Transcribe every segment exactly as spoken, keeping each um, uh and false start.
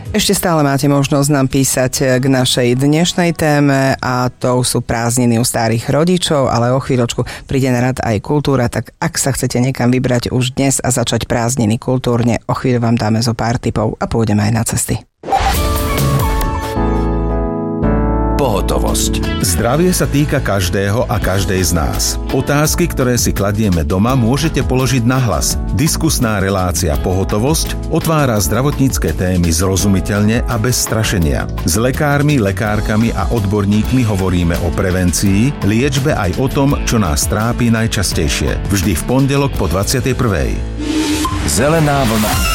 Ešte stále máte možnosť nám písať k našej dnešnej téme a to sú prázdniny u starých rodičov, ale o chvíľočku príde na rad aj kultúra, tak ak sa chcete niekam vybrať už dnes a začať prázdniny kultúrne, o chvíľu vám dáme zo pár tipov a pôjdeme aj na cesty. Pohotovosť. Zdravie sa týka každého a každej z nás. Otázky, ktoré si kladieme doma, môžete položiť nahlas. Diskusná relácia Pohotovosť otvára zdravotnícke témy zrozumiteľne a bez strašenia. S lekármi, lekárkami a odborníkmi hovoríme o prevencii, liečbe aj o tom, čo nás trápi najčastejšie. Vždy v pondelok po dvadsiatej prvej. Zelená vlna.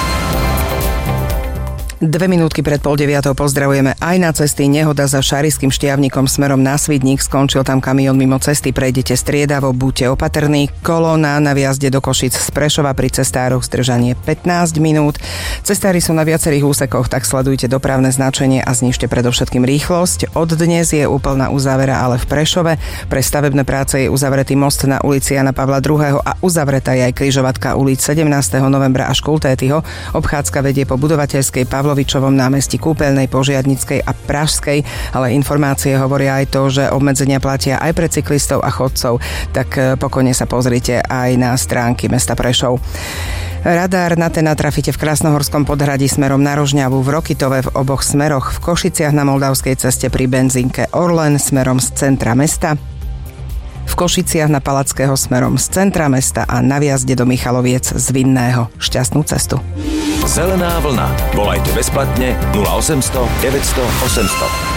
Dve minútky pred pol deviatou pozdravujeme aj na cesty. Nehoda za Šarišským Štiavnikom smerom na Svidník. Skončil tam kamión mimo cesty. Prejdete striedavo, buďte opatrní. Kolóna na viazde do Košic z Prešova pri cestároch zdržanie pätnásť minút. Cestári sú na viacerých úsekoch, tak sledujte dopravné značenie a znižte predovšetkým rýchlosť. Od dnes je úplná uzavera, ale v Prešove. Pre stavebné práce je uzavretý most na ulici Jana Pavla druhého. a uzavretá je aj križovatka ulic sedemnásteho novembra až Kultétyho. Obchádzka vedie po budovateľskej Pavlovičovom námestí, Kúpeľnej, Požiadnickej a Pražskej, ale informácie hovoria aj to, že obmedzenia platia aj pre cyklistov a chodcov, tak pokojne sa pozrite aj na stránky mesta Prešov. Radár na ten natrafíte v Krásnohorskom podhradí smerom na Rožňavu, v Rokytove v oboch smeroch, v Košiciach na Moldavskej ceste pri benzínke Orlen smerom z centra mesta, v Košiciach na Palackého smerom z centra mesta a na viazde do Michaloviec z Vinného. Šťastnú cestu. Zelená vlna. Volajte bezplatne nula osemsto deväťsto osemsto.